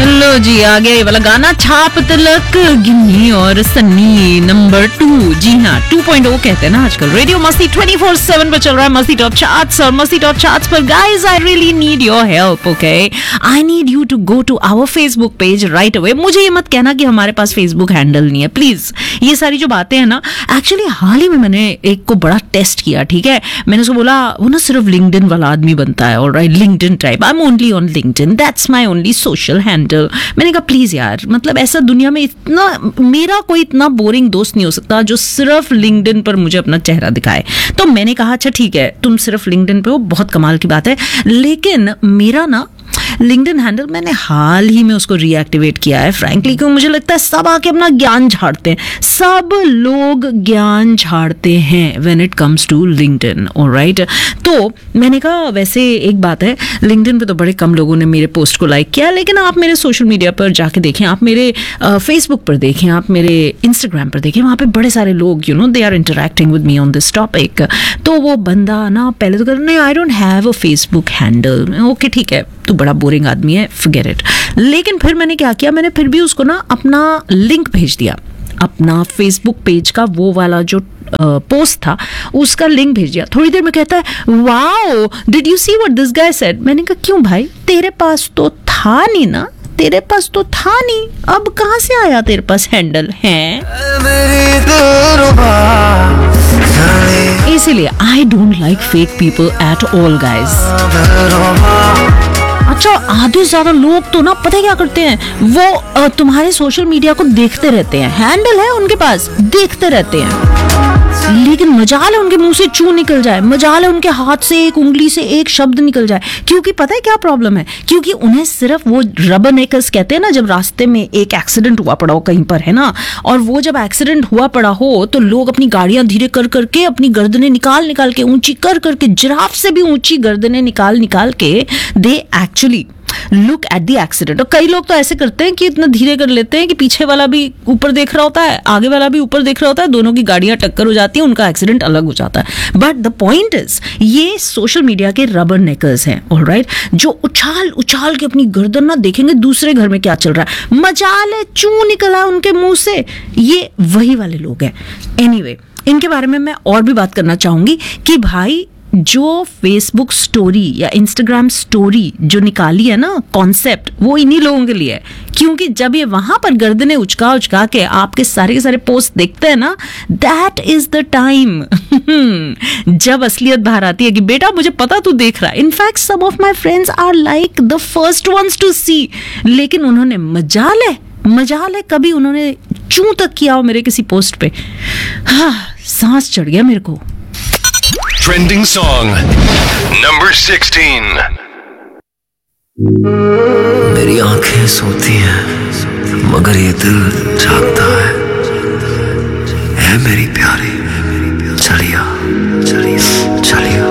लो जी, आ गया ये वाला गाना, छाप तिलक, गिन्नी और सन्नी नंबर 2। जी हाँ, 2.0 कहते हैं ना आजकल। रेडियो मस्ती 24/7 पर चल रहा है, मस्ती टॉप चार्ट्स, और मस्ती टॉप चार्ट्स पर guys I really need your help, okay? I need you to go to our Facebook page right away. मुझे ये मत कहना कि हमारे पास फेसबुक हैंडल नहीं है, प्लीज। ये सारी जो बातें हैं ना, एक्चुअली हाल ही में मैंने एक को बड़ा टेस्ट किया, ठीक है? मैंने उसको बोला वो ना सिर्फ लिंक्डइन वाला आदमी बनता है, alright, LinkedIn type, I am only on LinkedIn, that's my only social handle. मैंने कहा प्लीज यार, मतलब ऐसा दुनिया में इतना, मेरा कोई इतना बोरिंग दोस्त नहीं हो सकता जो सिर्फ लिंक्डइन पर मुझे अपना चेहरा दिखाए। तो मैंने कहा अच्छा ठीक है, तुम सिर्फ लिंक्डइन पे हो, बहुत कमाल की बात है, लेकिन मेरा ना लिंक्डइन हैंडल मैंने हाल ही में उसको रीएक्टिवेट किया है, फ्रैंकली, क्योंकि मुझे लगता है सब आके अपना ज्ञान झाड़ते हैं, सब लोग ज्ञान झाड़ते हैं when it comes to LinkedIn, alright? तो मैंने कहा वैसे एक बात है, लिंक्डइन पे तो बड़े कम लोगों ने मेरे पोस्ट को लाइक किया, लेकिन आप मेरे सोशल मीडिया पर जाके देखें, आप मेरे फेसबुक पर देखें, आप मेरे इंस्टाग्राम पर देखें, वहाँ पे बड़े सारे लोग you know they are interacting with me on this topic. तो वो बंदा ना पहले तो कर नहीं, I don't have a Facebook handle, okay ठीक है, तू बड़ा बोरिंग आदमी है, फॉरगेट इट। लेकिन फिर मैंने क्या किया, मैंने फिर भी उसको ना अपना लिंक भेज दिया, अपना फेसबुक पेज का वो वाला जो पोस्ट था उसका लिंक भेज दिया। थोड़ी देर में कहता है wow, did you see what this guy said? मैंने कहा क्यों भाई, तेरे पास तो था नहीं ना, तेरे पास तो था नहीं, अब कहाँ से आया तेरे पास हैंडल है? इसीलिए I don't like fake people at all guys. अच्छा, आधे ज्यादा लोग तो ना पता है क्या करते हैं, वो तुम्हारे सोशल मीडिया को देखते रहते हैं, हैंडल है उनके पास, देखते रहते हैं, लेकिन मजाल है उनके मुंह से चू निकल जाए, मजाल है उनके हाथ से एक उंगली से एक शब्द निकल जाए। क्योंकि पता है क्या प्रॉब्लम है, क्योंकि उन्हें सिर्फ वो रबर नेकर्स कहते हैं ना, जब रास्ते में एक एक्सीडेंट हुआ पड़ा हो कहीं पर, है ना, और वो जब एक्सीडेंट हुआ पड़ा हो तो लोग अपनी गाड़ियां धीरे कर करके, अपनी गर्दनें निकाल निकाल के, ऊंची कर करके, जिराफ से भी ऊंची गर्दनें निकाल निकाल के they actually look at the accident. और कई लोग तो ऐसे करते हैं कि इतना धीरे कर लेते हैं कि पीछे वाला भी ऊपर देख रहा होता है, आगे वाला भी ऊपर देख रहा होता है, दोनों की गाड़ियां टक्कर हो जाती है, उनका एक्सीडेंट अलग हो जाता है। बट द पॉइंट इज, ये सोशल मीडिया के रबर नेकर्स हैं, ऑलराइट, जो उछाल उछाल के अपनी गर्दन ना देखेंगे दूसरे घर में क्या चल रहा है, मजाल है चू निकला उनके मुंह से, ये वही वाले लोग हैं। एनीवे, इनके बारे में मैं और भी बात करना चाहूंगी कि भाई जो फेसबुक स्टोरी या इंस्टाग्राम स्टोरी जो निकाली है ना कॉन्सेप्ट, वो इन्हीं लोगों के लिए है। क्योंकि जब ये वहां पर गर्दनें उचका उचका के आपके सारे के सारे पोस्ट देखते हैं ना, दैट इज द टाइम जब असलियत बाहर आती है कि बेटा मुझे पता तू देख रहा है। In fact some of my friends are like the first ones to सी, लेकिन उन्होंने मजाल है कभी उन्होंने चू तक किया हो मेरे किसी पोस्ट पे। हाँ, सांस चढ़ गया मेरे को। Trending song number 16. मेरी आंखें सोती हैं मगर ये दिल जागता है मेरी प्यारी, चलिया चलिया चलिया।